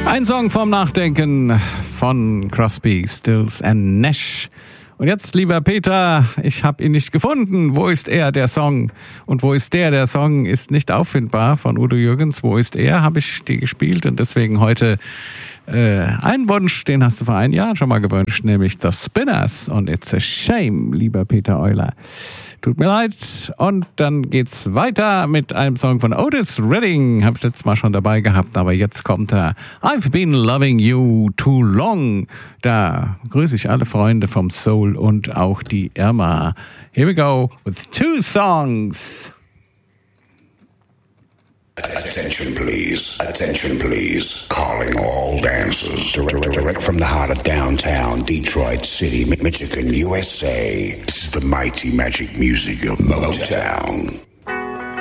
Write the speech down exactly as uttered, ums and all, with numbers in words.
Ein Song vom Nachdenken von Crosby, Stills and Nash. Und jetzt, lieber Peter, ich habe ihn nicht gefunden. Wo ist er, der Song? Und wo ist der? Der Song ist nicht auffindbar von Udo Jürgens. Wo ist er? Habe ich dir gespielt und deswegen heute äh, einen Wunsch, den hast du vor einem Jahr schon mal gewünscht, nämlich The Spinners und It's a Shame, lieber Peter Euler. Tut mir leid. Und dann geht's weiter mit einem Song von Otis Redding. Hab ich letztes Mal schon dabei gehabt, aber jetzt kommt er. I've been loving you too long. Da grüße ich alle Freunde vom Soul und auch die Irma. Here we go with two songs. Attention please, attention please. Calling all dancers direct, direct from the heart of downtown Detroit City, Michigan, U S A. This is the mighty magic music of Motown.